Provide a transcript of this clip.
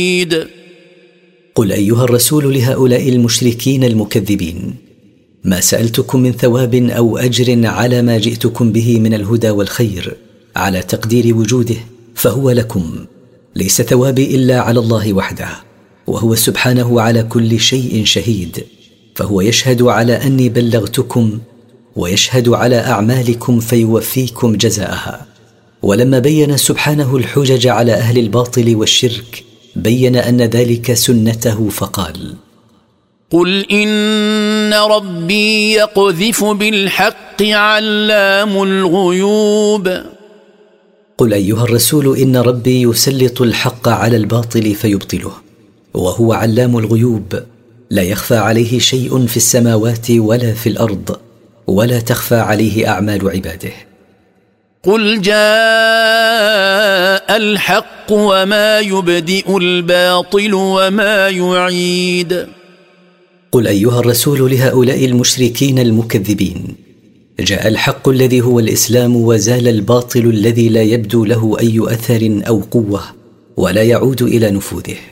قل أيها الرسول لهؤلاء المشركين المكذبين: ما سألتكم من ثواب أو أجر على ما جئتكم به من الهدى والخير على تقدير وجوده فهو لكم، ليس ثوابي إلا على الله وحده، وهو سبحانه على كل شيء شهيد، فهو يشهد على أني بلغتكم ويشهد على أعمالكم فيوفيكم جزاءها. ولما بين سبحانه الحجج على أهل الباطل والشرك بين أن ذلك سنته فقال: قل إن ربي يقذف بالحق علام الغيوب. قل أيها الرسول إن ربي يسلط الحق على الباطل فيبطله، وهو علام الغيوب، لا يخفى عليه شيء في السماوات ولا في الأرض، ولا تخفى عليه أعمال عباده. قل جاء الحق وما يبدئ الباطل وما يعيد. قل أيها الرسول لهؤلاء المشركين المكذبين: جاء الحق الذي هو الإسلام، وزال الباطل الذي لا يبدو له أي أثر أو قوة ولا يعود إلى نفوذه.